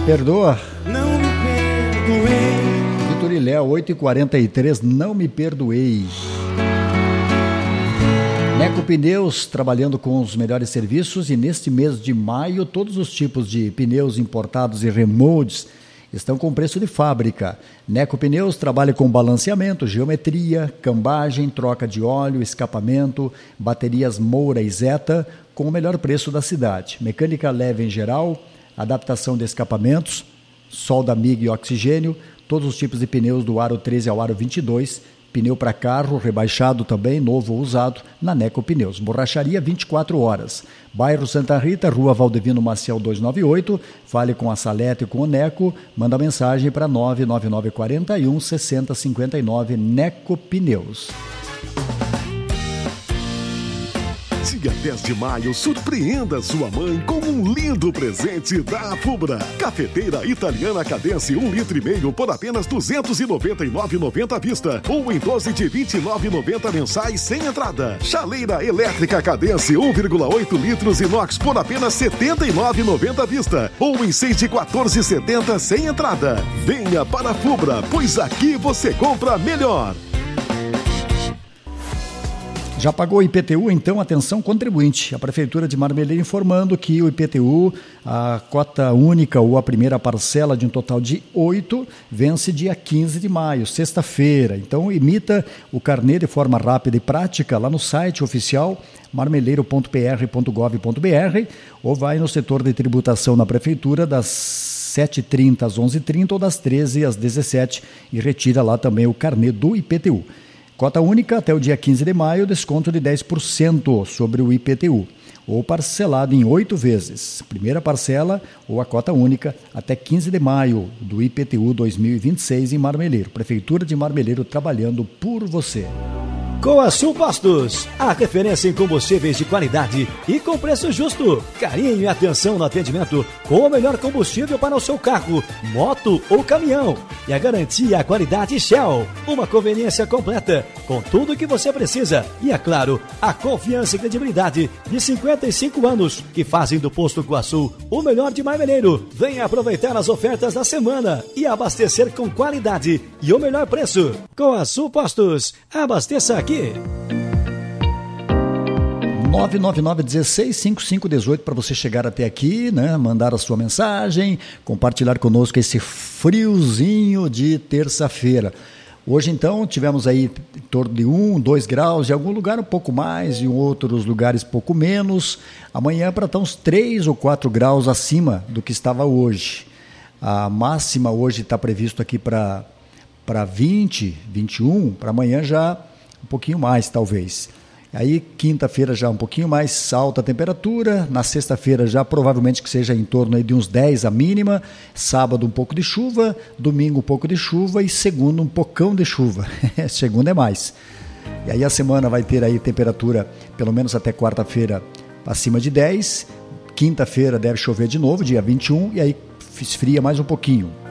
Perdoa. Não me perdoei. Vitor e Léo, 8h43, não me perdoei. Neco Pneus, trabalhando com os melhores serviços, e neste mês de maio, todos os tipos de pneus importados e remoldes estão com preço de fábrica. Neco Pneus trabalha com balanceamento, geometria, cambagem, troca de óleo, escapamento, baterias Moura e Zeta, com o melhor preço da cidade. Mecânica leve em geral, adaptação de escapamentos, solda MIG e oxigênio, todos os tipos de pneus do aro 13 ao aro 22, pneu para carro, rebaixado também, novo ou usado, na Neco Pneus. Borracharia 24 horas. Bairro Santa Rita, Rua Valdevino Maciel 298. Fale com a Salete e com o Neco. Manda mensagem para 99941 6059 Neco Pneus. Dia 10 de maio, surpreenda sua mãe com um lindo presente da Fubra. Cafeteira italiana Cadence 1,5 litro por apenas R$ 299,90 à vista, ou em 12 de R$ 29,90 mensais sem entrada. Chaleira elétrica Cadence 1,8 litros inox por apenas R$ 79,90 à vista, ou em 6 de R$ 14,70 sem entrada. Venha para a Fubra, pois aqui você compra melhor. Já pagou o IPTU? Então, atenção contribuinte. A Prefeitura de Marmeleiro informando que o IPTU, a cota única ou a primeira parcela de um total de 8, vence dia 15 de maio, sexta-feira. Então, emita o carnê de forma rápida e prática lá no site oficial marmeleiro.pr.gov.br ou vai no setor de tributação na Prefeitura das 7h30 às 11h30 ou das 13h às 17h e retira lá também o carnê do IPTU. Cota única até o dia 15 de maio, desconto de 10% sobre o IPTU, ou parcelado em 8 vezes. Primeira parcela ou a cota única até 15 de maio do IPTU 2026 em Marmeleiro. Prefeitura de Marmeleiro trabalhando por você. Coasul Postos, a referência em combustíveis de qualidade e com preço justo. Carinho e atenção no atendimento com o melhor combustível para o seu carro, moto ou caminhão. E a garantia e a qualidade Shell. Uma conveniência completa com tudo o que você precisa. E é claro, a confiança e credibilidade de 55 anos que fazem do Posto Coasul o melhor de Marmeleiro. Venha aproveitar as ofertas da semana e abastecer com qualidade e o melhor preço. Coasul Postos, abasteça aqui. 999-16-5518 para você chegar até aqui, né? Mandar a sua mensagem, compartilhar conosco esse friozinho de terça-feira. Hoje, então, tivemos aí em torno de 1, 2 graus, em algum lugar um pouco mais, em outros lugares pouco menos. Amanhã para estar uns 3 ou 4 graus acima do que estava hoje. A máxima hoje está previsto aqui para 20, 21, para amanhã já um pouquinho mais, talvez. Aí, quinta-feira já um pouquinho mais alta a temperatura, na sexta-feira já provavelmente que seja em torno aí de uns 10 a mínima, sábado um pouco de chuva, domingo um pouco de chuva e segunda um pocão de chuva, segunda é mais. E aí a semana vai ter aí temperatura, pelo menos até quarta-feira, acima de 10, quinta-feira deve chover de novo, dia 21, e aí esfria mais um pouquinho.